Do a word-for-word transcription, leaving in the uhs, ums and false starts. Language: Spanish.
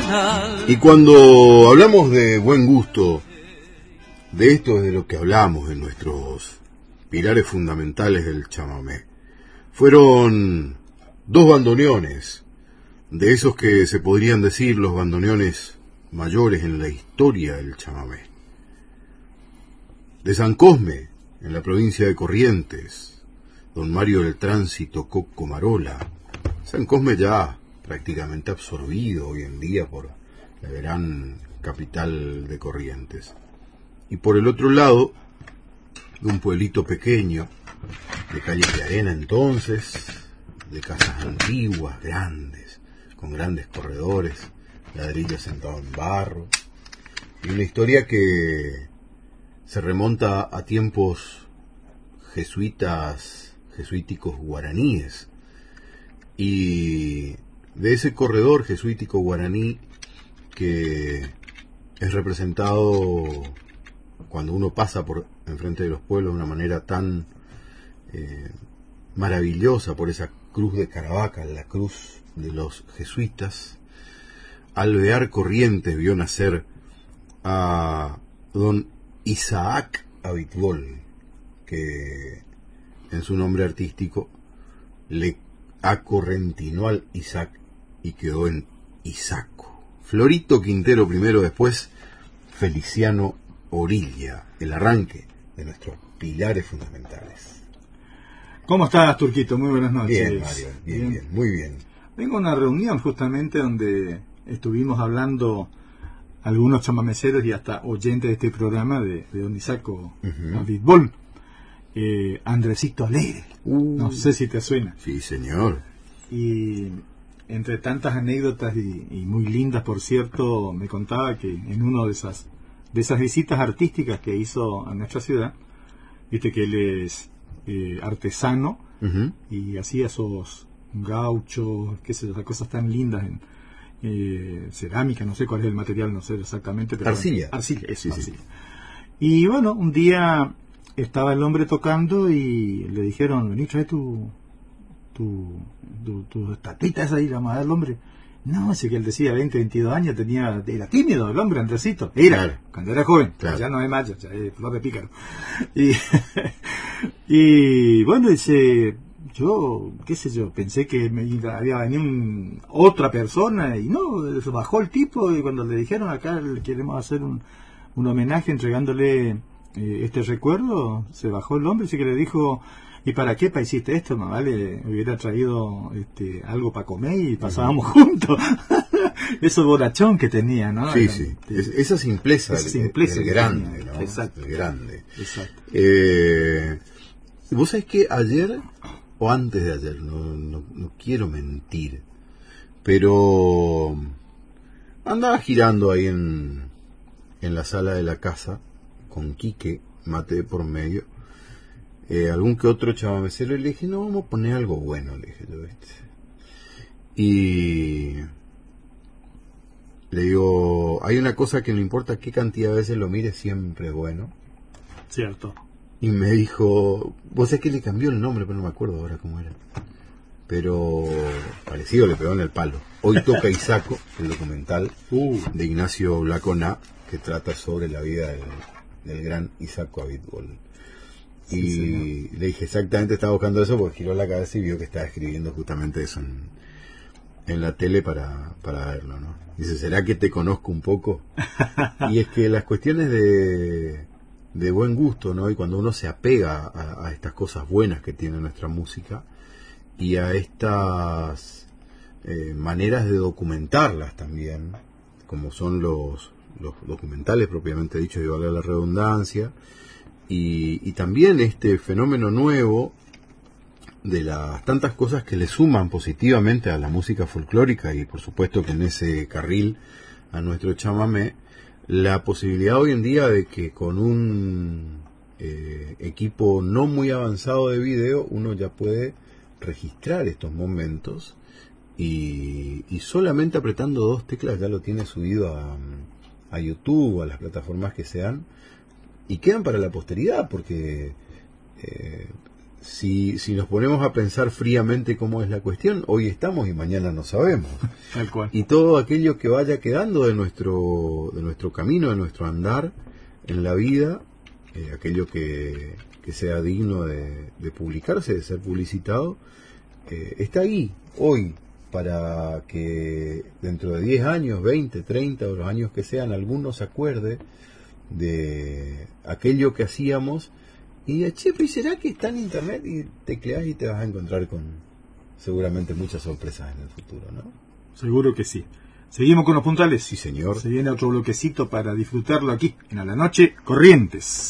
final. Y cuando hablamos de buen gusto, de esto es de lo que hablamos en nuestros pilares fundamentales del chamamé. Fueron dos bandoneones, de esos que se podrían decir los bandoneones mayores en la historia del chamamé. De San Cosme, en la provincia de Corrientes, don Mario del Tránsito Coco Marola. San Cosme ya prácticamente absorbido hoy en día por la gran capital de Corrientes. Y por el otro lado, de un pueblito pequeño, de calles de arena entonces, de casas antiguas, grandes, con grandes corredores, ladrillos sentados en barro, y una historia que se remonta a tiempos jesuitas, jesuíticos guaraníes, y de ese corredor jesuítico guaraní que es representado cuando uno pasa por enfrente de los pueblos de una manera tan eh, maravillosa por esa cruz de Caravaca, la cruz de los jesuitas. Alvear Corrientes vio nacer a don Isaac Abitbol, que en su nombre artístico le acorrentinó al Isaac y quedó en Isaco. Florito Quintero primero, después Feliciano Orilla, el arranque de nuestros pilares fundamentales. ¿Cómo estás, Turquito? Muy buenas noches. Bien, Mario, bien, bien, bien, muy bien. Vengo a una reunión justamente donde estuvimos hablando algunos chamameceros y hasta oyentes de este programa de, de don Isaco uh-huh. Abitbol, eh, Andresito Alegre. Uh, no sé si te suena. Sí, señor. Y entre tantas anécdotas y, y muy lindas, por cierto, me contaba que en una de esas de esas visitas artísticas que hizo a nuestra ciudad, viste que él es eh, artesano uh-huh. y hacía esos gauchos, qué sé yo, cosas tan lindas en eh, cerámica, no sé cuál es el material, no sé exactamente, pero arcilla, bueno, arcilla, eso, sí, arcilla. Sí. Y bueno, un día estaba el hombre tocando y le dijeron, vení, trae tu tu, tu, tu estatuita esa ahí, la madre del hombre. No, sé que él decía veinte, veintidós años, tenía, era tímido el hombre, Andresito. Era, claro. Cuando era joven, claro. Ya no es mayo, ya es flor de pícaro. Y, y bueno, dice, yo, qué sé yo, pensé que me había venido un, otra persona y no, bajó el tipo y cuando le dijeron acá le queremos hacer un, un homenaje entregándole eh, este recuerdo, se bajó el hombre y sí que le dijo, ¿y para qué pa hiciste esto? Más vale, hubiera traído este, algo para comer y pasábamos uh-huh. juntos. Eso borrachón que tenía, ¿no? Sí, Era, sí. Es, esa simpleza, esa simpleza el, el grande, ¿no? Exacto. El grande. Exacto. Eh, Vos sabés que ayer, o antes de ayer, no, no, no quiero mentir, pero andaba girando ahí en, en la sala de la casa con Quique, mate por medio, eh, algún que otro chamamecero, y le dije, no, vamos a poner algo bueno, le dije yo, ¿viste? Y le digo, hay una cosa que no importa qué cantidad de veces lo mire, siempre es bueno. Cierto. Y me dijo, vos sabés que le cambió el nombre, pero no me acuerdo ahora cómo era. Pero parecido, le pegó en el palo. Hoy toca Isaco, el documental uh. de Ignacio Blacona, que trata sobre la vida del, del gran Isaco Abitbol. Y sí, le dije, exactamente, estaba buscando eso porque giró la cabeza y vio que estaba escribiendo justamente eso en, en la tele para, para verlo, ¿no? Dice, ¿será que te conozco un poco? Y es que las cuestiones de, de buen gusto, ¿no? Y cuando uno se apega a, a estas cosas buenas que tiene nuestra música y a estas eh, maneras de documentarlas también, como son los, los documentales propiamente dicho, y valga la redundancia, Y, y también este fenómeno nuevo de las tantas cosas que le suman positivamente a la música folclórica y por supuesto que en ese carril a nuestro chamamé, la posibilidad hoy en día de que con un eh, equipo no muy avanzado de video uno ya puede registrar estos momentos y, y solamente apretando dos teclas ya lo tiene subido a, a YouTube o a las plataformas que sean. Y quedan para la posteridad, porque eh, si, si nos ponemos a pensar fríamente cómo es la cuestión, hoy estamos y mañana no sabemos. Tal cual. Y todo aquello que vaya quedando de nuestro, de nuestro camino, de nuestro andar en la vida, eh, aquello que, que sea digno de, de publicarse, de ser publicitado, eh, está ahí, hoy, para que dentro de diez años, veinte, treinta o los años que sean, alguno se acuerde de aquello que hacíamos y diga, che, pero ¿será que está en internet? Y tecleás y te vas a encontrar con seguramente muchas sorpresas en el futuro, ¿no? Seguro que sí. Seguimos con los puntales. Sí, señor. Se viene otro bloquecito para disfrutarlo aquí en A la Noche Corrientes.